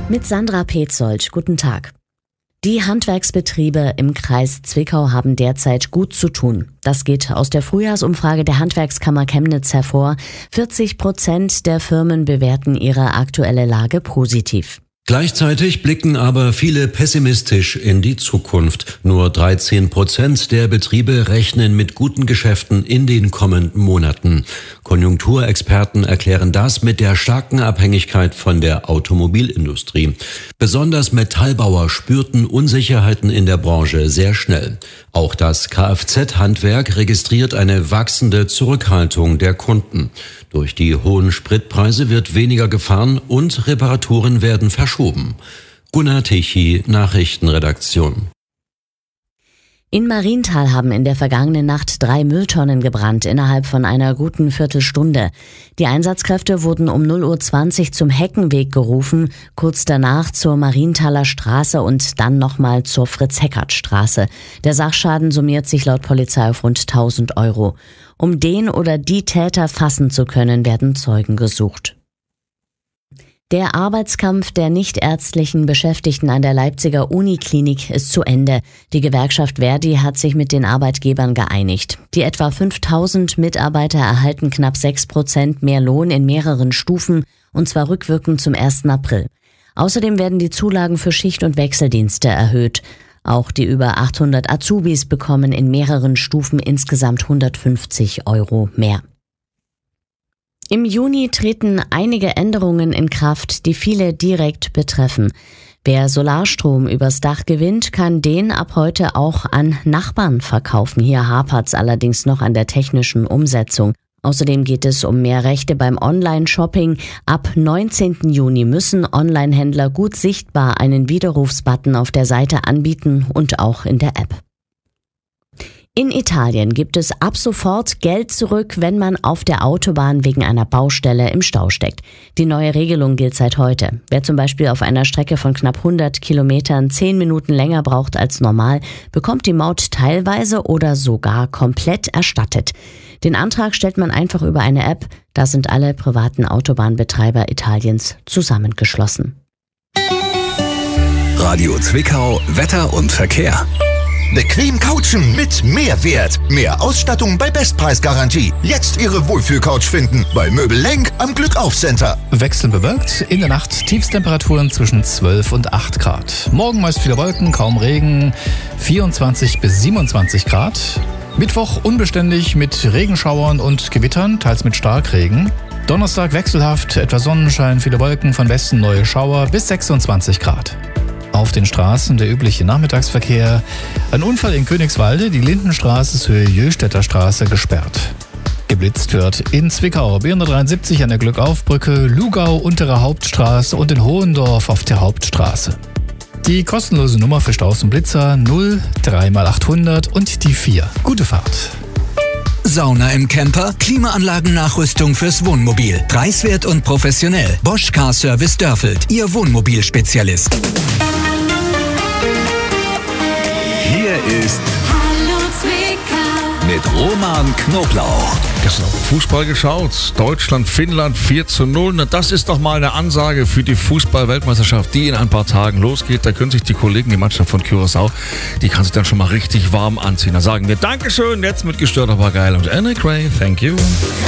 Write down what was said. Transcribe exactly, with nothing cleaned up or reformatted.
Mit Sandra Petzold. Guten Tag. Die Handwerksbetriebe im Kreis Zwickau haben derzeit gut zu tun. Das geht aus der Frühjahrsumfrage der Handwerkskammer Chemnitz hervor. vierzig Prozent der Firmen bewerten ihre aktuelle Lage positiv. Gleichzeitig blicken aber viele pessimistisch in die Zukunft. Nur dreizehn Prozent der Betriebe rechnen mit guten Geschäften in den kommenden Monaten. Konjunkturexperten erklären das mit der starken Abhängigkeit von der Automobilindustrie. Besonders Metallbauer spürten Unsicherheiten in der Branche sehr schnell. Auch das Kfz-Handwerk registriert eine wachsende Zurückhaltung der Kunden. Durch die hohen Spritpreise wird weniger gefahren und Reparaturen werden verschoben. Gunnar Tichy, Nachrichtenredaktion. In Marienthal haben in der vergangenen Nacht drei Mülltonnen gebrannt, innerhalb von einer guten Viertelstunde. Die Einsatzkräfte wurden um null Uhr zwanzig zum Heckenweg gerufen, kurz danach zur Marienthaler Straße und dann nochmal zur Fritz-Heckert-Straße. Der Sachschaden summiert sich laut Polizei auf rund tausend Euro. Um den oder die Täter fassen zu können, werden Zeugen gesucht. Der Arbeitskampf der nichtärztlichen Beschäftigten an der Leipziger Uniklinik ist zu Ende. Die Gewerkschaft Verdi hat sich mit den Arbeitgebern geeinigt. Die etwa fünftausend Mitarbeiter erhalten knapp sechs Prozent mehr Lohn in mehreren Stufen, und zwar rückwirkend zum ersten April. Außerdem werden die Zulagen für Schicht- und Wechseldienste erhöht. Auch die über achthundert Azubis bekommen in mehreren Stufen insgesamt hundertfünfzig Euro mehr. Im Juni treten einige Änderungen in Kraft, die viele direkt betreffen. Wer Solarstrom übers Dach gewinnt, kann den ab heute auch an Nachbarn verkaufen. Hier hapert's allerdings noch an der technischen Umsetzung. Außerdem geht es um mehr Rechte beim Online-Shopping. Ab neunzehnten Juni müssen Online-Händler gut sichtbar einen Widerrufsbutton auf der Seite anbieten und auch in der App. In Italien gibt es ab sofort Geld zurück, wenn man auf der Autobahn wegen einer Baustelle im Stau steckt. Die neue Regelung gilt seit heute. Wer zum Beispiel auf einer Strecke von knapp hundert Kilometern zehn Minuten länger braucht als normal, bekommt die Maut teilweise oder sogar komplett erstattet. Den Antrag stellt man einfach über eine App. Da sind alle privaten Autobahnbetreiber Italiens zusammengeschlossen. Radio Zwickau, Wetter und Verkehr. Bequem couchen mit Mehrwert. Mehr Ausstattung bei Bestpreisgarantie. Jetzt Ihre Wohlfühl-Couch finden bei Möbel Lenk am Glückauf-Center. Wechselnd bewölkt, in der Nacht Tiefstemperaturen zwischen zwölf und acht Grad. Morgen meist viele Wolken, kaum Regen, vierundzwanzig bis siebenundzwanzig Grad. Mittwoch unbeständig mit Regenschauern und Gewittern, teils mit Starkregen. Donnerstag wechselhaft, etwas Sonnenschein, viele Wolken, von Westen neue Schauer bis sechsundzwanzig Grad. Auf den Straßen der übliche Nachmittagsverkehr. Ein Unfall in Königswalde, die Lindenstraße ist Höhe Jöstädter Straße gesperrt. Geblitzt wird in Zwickau, B hundertdreiundsiebzig an der Glückaufbrücke, Lugau, Untere Hauptstraße und in Hohendorf auf der Hauptstraße. Die kostenlose Nummer für Staus und Blitzer null drei mal achthundert und die vier. Gute Fahrt. Sauna im Camper, Klimaanlagennachrüstung fürs Wohnmobil. Preiswert und professionell. Bosch Car Service Dörfeld, Ihr Wohnmobilspezialist. Hier ist Hallo Zwickau mit Roman Knoblauch. Gestern auf Fußball geschaut. Deutschland, Finnland vier zu null. Na, das ist doch mal eine Ansage für die Fußball-Weltmeisterschaft, die in ein paar Tagen losgeht. Da können sich die Kollegen, die Mannschaft von Curaçao, die kann sich dann schon mal richtig warm anziehen. Da sagen wir Dankeschön, jetzt mit gestört, aber geil. Und Anna Gray, thank you.